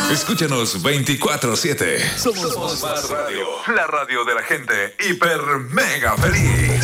Escúchanos 24/7. Somos Más Radio, la radio de la gente hiper mega feliz.